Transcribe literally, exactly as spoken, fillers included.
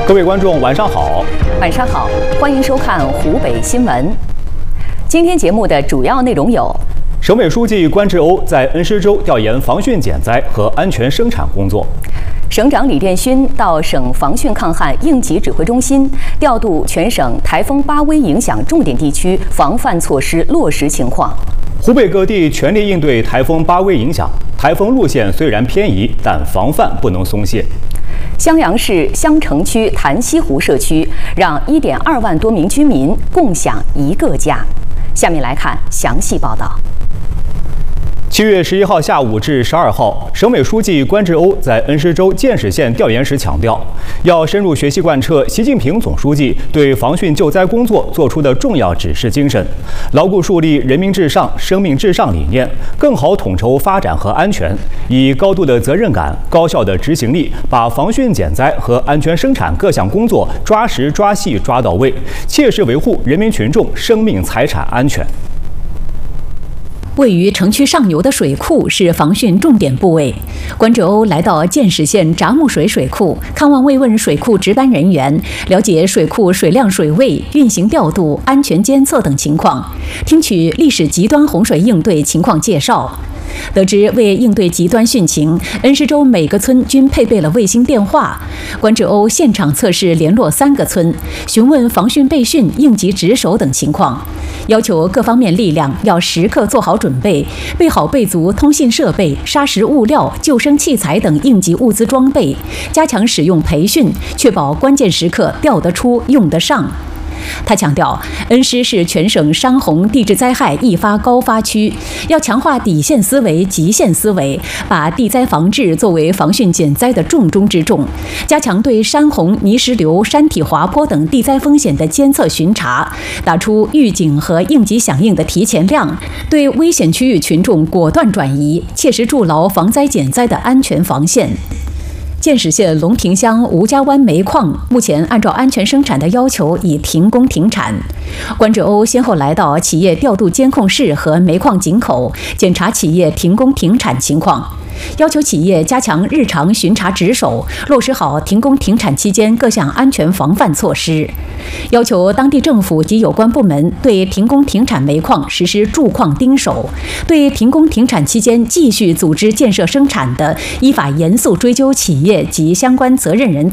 各位观众，晚上好。 晚上好，欢迎收看湖北新闻。今天节目的主要内容有： 省委书记关志欧在恩施州调研防汛减灾和安全生产工作； 省长李殿勋到省防汛抗旱应急指挥中心调度全省台风巴威影响重点地区防范措施落实情况； 湖北各地全力应对台风巴威影响，台风路线虽然偏移，但防范不能松懈。 襄阳市襄城区潭西湖社区让一点二万多名居民共享一个家。下面来看详细报道。 七月十一号下午至十二号，省委书记关志欧在恩施州建始县调研时强调，要深入学习贯彻习近平总书记对防汛救灾工作作出的重要指示精神，牢固树立人民至上、生命至上理念，更好统筹发展和安全，以高度的责任感、高效的执行力，把防汛减灾和安全生产各项工作抓实抓细抓到位，切实维护人民群众生命财产安全。 位于城区上游的水库是防汛重点部位。关志欧来到建始县闸木水水库，看望慰问水库值班人员，了解水库水量、水位、运行调度、安全监测等情况，听取历史极端洪水应对情况介绍。得知为应对极端汛情，恩施州每个村均配备了卫星电话。关志欧现场测试联络三个村，询问防汛备汛、应急值守等情况，要求各方面力量要时刻做好准备，备好备足通信设备、砂石物料、救生器材等应急物资装备，加强使用培训，确保关键时刻调得出、用得上。他强调，恩施是全省山洪地质灾害易发高发区，要强化底线思维、极限思维，把地灾防治作为防汛减灾的重中之重，加强对山洪、泥石流、山体滑坡等地灾风险的监测巡查，打出预警和应急响应的提前量，对危险区域群众果断转移，切实筑牢防灾减灾的安全防线。建始县龙坪乡吴家湾煤矿目前按照安全生产的要求已停工停产。关志欧先后来到企业调度监控室和煤矿井口，检查企业停工停产情况，要求企业加强日常巡查值守，落实好停工停产期间各项安全防范措施，要求当地政府及有关部门对停工停产煤矿实施驻矿盯守，对停工停产期间继续组织建设生产的，依法严肃追究企业及相关责任人